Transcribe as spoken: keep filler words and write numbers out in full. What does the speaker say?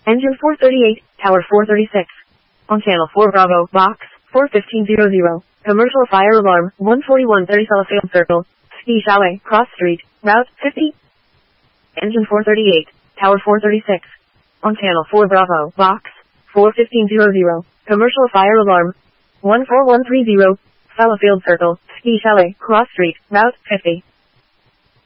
Engine four thirty-eight, Tower four thirty-six. On Channel four Bravo, Box, four fifteen hundred. Commercial fire alarm, one forty-one thirty Sellafield Circle, Ski Chalet, Cross Street, Route fifty. Engine four thirty-eight, Tower four thirty-six. On Channel four Bravo, Box, four fifteen hundred. Commercial fire alarm, one four one three zero, Sellafield Circle, Ski Chalet, Cross Street, Route fifty.